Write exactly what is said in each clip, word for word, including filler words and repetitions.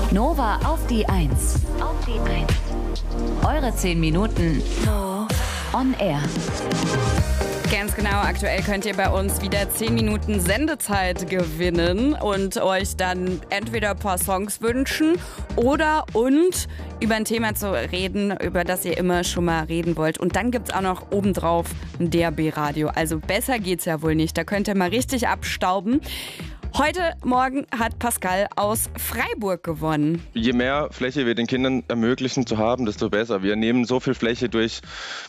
Nova auf die Eins. Auf die Eins. Eure zehn Minuten on air. Ganz genau, aktuell könnt ihr bei uns wieder zehn Minuten Sendezeit gewinnen und euch dann entweder ein paar Songs wünschen oder und über ein Thema zu reden, über das ihr immer schon mal reden wollt. Und dann gibt's auch noch obendrauf ein D A B-Radio. Also besser geht's ja wohl nicht. Da könnt ihr mal richtig abstauben. Heute Morgen hat Pascal aus Freiburg gewonnen. Je mehr Fläche wir den Kindern ermöglichen zu haben, desto besser. Wir nehmen so viel Fläche durch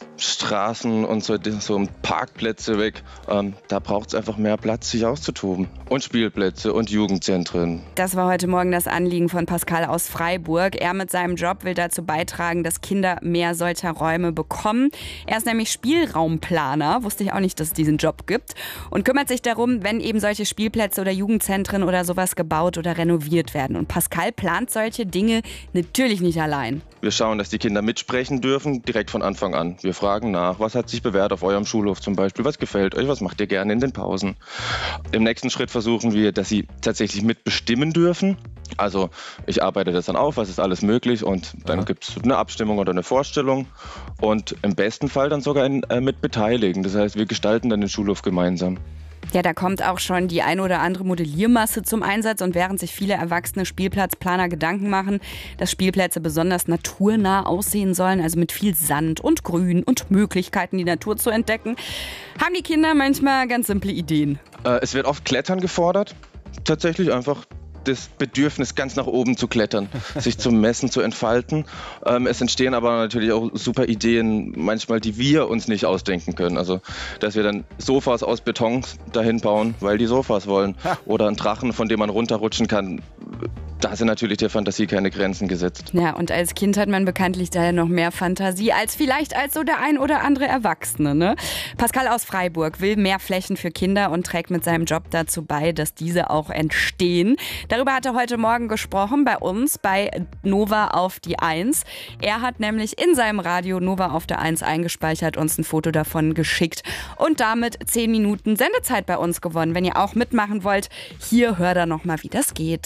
Straßen und so, so Parkplätze weg. Ähm, da braucht es einfach mehr Platz, sich auszutoben. Und Spielplätze und Jugendzentren. Das war heute Morgen das Anliegen von Pascal aus Freiburg. Er mit seinem Job will dazu beitragen, dass Kinder mehr solcher Räume bekommen. Er ist nämlich Spielraumplaner, wusste ich auch nicht, dass es diesen Job gibt. Und kümmert sich darum, wenn eben solche Spielplätze oder Jugendzentren Jugendzentren oder sowas gebaut oder renoviert werden. Und Pascal plant solche Dinge natürlich nicht allein. Wir schauen, dass die Kinder mitsprechen dürfen, direkt von Anfang an. Wir fragen nach, was hat sich bewährt auf eurem Schulhof zum Beispiel, was gefällt euch, was macht ihr gerne in den Pausen. Im nächsten Schritt versuchen wir, dass sie tatsächlich mitbestimmen dürfen. Also ich arbeite das dann auf, was ist alles möglich und dann gibt es eine Abstimmung oder eine Vorstellung und im besten Fall dann sogar ein, äh, mit beteiligen. Das heißt, wir gestalten dann den Schulhof gemeinsam. Ja, da kommt auch schon die ein oder andere Modelliermasse zum Einsatz und während sich viele erwachsene Spielplatzplaner Gedanken machen, dass Spielplätze besonders naturnah aussehen sollen, also mit viel Sand und Grün und Möglichkeiten, die Natur zu entdecken, haben die Kinder manchmal ganz simple Ideen. Äh, es wird oft Klettern gefordert, tatsächlich einfach das Bedürfnis, ganz nach oben zu klettern, sich zu messen, zu entfalten. Ähm, es entstehen aber natürlich auch super Ideen, manchmal, die wir uns nicht ausdenken können. Also, dass wir dann Sofas aus Beton dahin bauen, weil die Sofas wollen. Oder einen Drachen, von dem man runterrutschen kann. Da sind natürlich der Fantasie keine Grenzen gesetzt. Ja, und als Kind hat man bekanntlich daher noch mehr Fantasie als vielleicht als so der ein oder andere Erwachsene, ne? Pascal aus Freiburg will mehr Flächen für Kinder und trägt mit seinem Job dazu bei, dass diese auch entstehen. Darüber hat er heute Morgen gesprochen bei uns, bei Nova auf die Eins. Er hat nämlich in seinem Radio Nova auf der Eins eingespeichert, uns ein Foto davon geschickt und damit zehn Minuten Sendezeit bei uns gewonnen. Wenn ihr auch mitmachen wollt, hier hört er nochmal, wie das geht.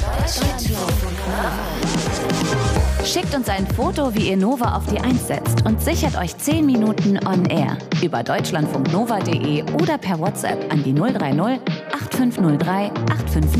Schickt uns ein Foto, wie ihr Nova auf die Eins setzt und sichert euch zehn Minuten on air über deutschlandfunknova punkt de oder per WhatsApp an die null drei null acht fünf null drei acht fünf